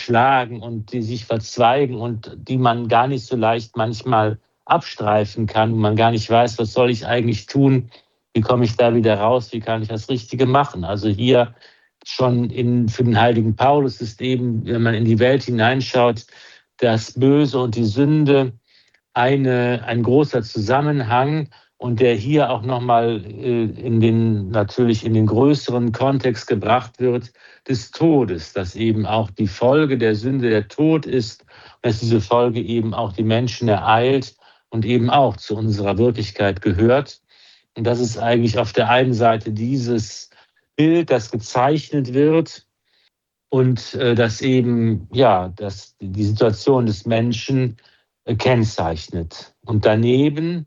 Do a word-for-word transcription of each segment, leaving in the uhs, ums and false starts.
schlagen und die sich verzweigen und die man gar nicht so leicht manchmal abstreifen kann, wo man gar nicht weiß, was soll ich eigentlich tun, wie komme ich da wieder raus, wie kann ich das Richtige machen. Also hier schon in, für den heiligen Paulus ist eben, wenn man in die Welt hineinschaut, das Böse und die Sünde eine, ein großer Zusammenhang und der hier auch nochmal äh, in den, natürlich in den größeren Kontext gebracht wird, des Todes, dass eben auch die Folge der Sünde der Tod ist, dass diese Folge eben auch die Menschen ereilt und eben auch zu unserer Wirklichkeit gehört. Und das ist eigentlich auf der einen Seite dieses Bild, das gezeichnet wird und äh, das eben, ja, das die Situation des Menschen äh, kennzeichnet. Und daneben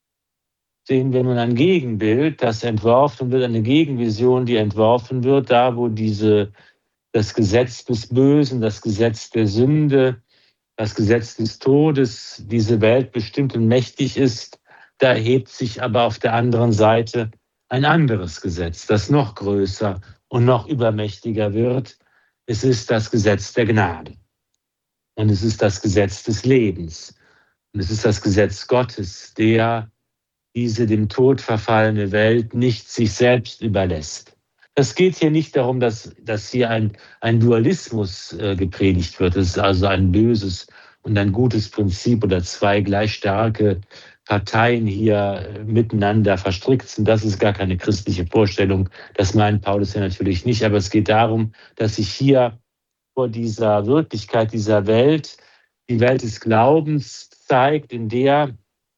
sehen wir nun ein Gegenbild, das entworfen wird, eine Gegenvision, die entworfen wird, da wo diese, das Gesetz des Bösen, das Gesetz der Sünde, das Gesetz des Todes, diese Welt bestimmt und mächtig ist, da erhebt sich aber auf der anderen Seite ein anderes Gesetz, das noch größer und noch übermächtiger wird. Es ist das Gesetz der Gnade. Und es ist das Gesetz des Lebens. Und es ist das Gesetz Gottes, der diese dem Tod verfallene Welt nicht sich selbst überlässt. Es geht hier nicht darum, dass, dass hier ein, ein Dualismus äh, gepredigt wird. Es ist also ein böses und ein gutes Prinzip oder zwei gleich starke Parteien hier äh, miteinander verstrickt sind. Das ist gar keine christliche Vorstellung. Das meint Paulus ja natürlich nicht. Aber es geht darum, dass sich hier vor dieser Wirklichkeit dieser Welt, die Welt des Glaubens zeigt, in der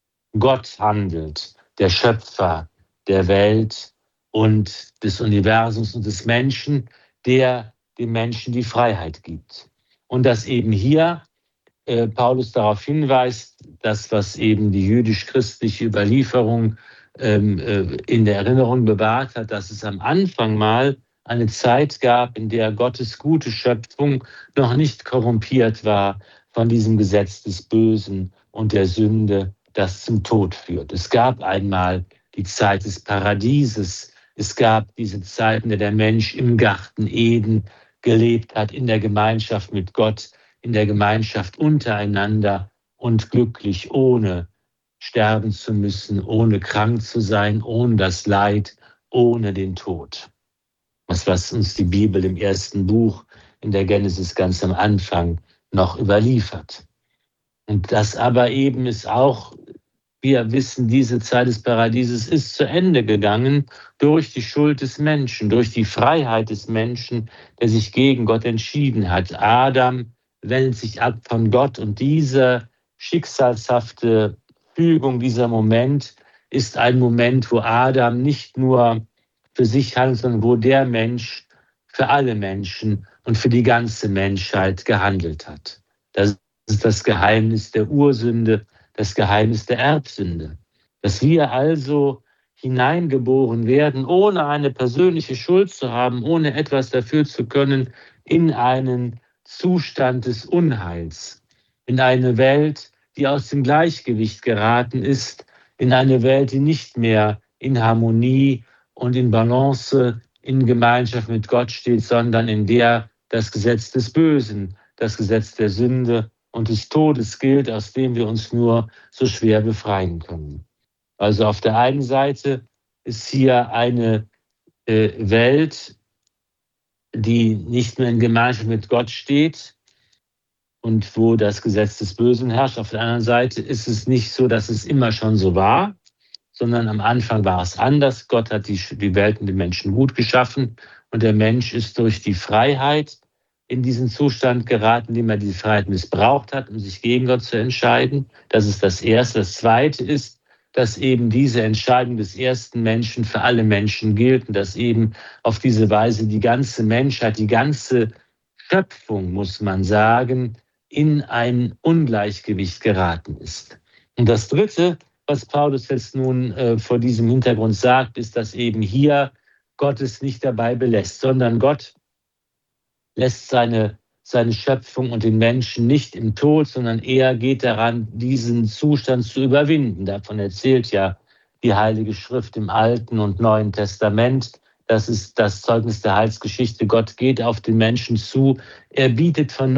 Gott handelt, der Schöpfer der Welt und des Universums und des Menschen, der dem Menschen die Freiheit gibt. Und dass eben hier äh, Paulus darauf hinweist, dass was eben die jüdisch-christliche Überlieferung ähm, äh, in der Erinnerung bewahrt hat, dass es am Anfang mal eine Zeit gab, in der Gottes gute Schöpfung noch nicht korrumpiert war von diesem Gesetz des Bösen und der Sünde, das zum Tod führt. Es gab einmal die Zeit des Paradieses. Es gab diese Zeit, in der der Mensch im Garten Eden gelebt hat, in der Gemeinschaft mit Gott, in der Gemeinschaft untereinander und glücklich, ohne sterben zu müssen, ohne krank zu sein, ohne das Leid, ohne den Tod. Das, was uns die Bibel im ersten Buch in der Genesis ganz am Anfang noch überliefert. Und das aber eben ist auch, wir wissen, diese Zeit des Paradieses ist zu Ende gegangen durch die Schuld des Menschen, durch die Freiheit des Menschen, der sich gegen Gott entschieden hat. Adam wendet sich ab von Gott und diese schicksalshafte Fügung, dieser Moment ist ein Moment, wo Adam nicht nur für sich handelt, sondern wo der Mensch für alle Menschen und für die ganze Menschheit gehandelt hat. Das ist das Geheimnis der Ursünde, das Geheimnis der Erbsünde. Dass wir also hineingeboren werden, ohne eine persönliche Schuld zu haben, ohne etwas dafür zu können, in einen Zustand des Unheils, in eine Welt, die aus dem Gleichgewicht geraten ist, in eine Welt, die nicht mehr in Harmonie und in Balance, in Gemeinschaft mit Gott steht, sondern in der das Gesetz des Bösen, das Gesetz der Sünde und des Todes gilt, aus dem wir uns nur so schwer befreien können. Also auf der einen Seite ist hier eine äh, Welt, die nicht mehr in Gemeinschaft mit Gott steht und wo das Gesetz des Bösen herrscht. Auf der anderen Seite ist es nicht so, dass es immer schon so war, sondern am Anfang war es anders. Gott hat die, die Welt und den Menschen gut geschaffen und der Mensch ist durch die Freiheit in diesen Zustand geraten, indem er diese Freiheit missbraucht hat, um sich gegen Gott zu entscheiden. Das ist das Erste. Das Zweite ist, dass eben diese Entscheidung des ersten Menschen für alle Menschen gilt und dass eben auf diese Weise die ganze Menschheit, die ganze Schöpfung, muss man sagen, in ein Ungleichgewicht geraten ist. Und das Dritte, was Paulus jetzt nun äh, vor diesem Hintergrund sagt, ist, dass eben hier Gott es nicht dabei belässt, sondern Gott lässt seine, seine Schöpfung und den Menschen nicht im Tod, sondern er geht daran, diesen Zustand zu überwinden. Davon erzählt ja die Heilige Schrift im Alten und Neuen Testament. Das ist das Zeugnis der Heilsgeschichte. Gott geht auf den Menschen zu. Er bietet von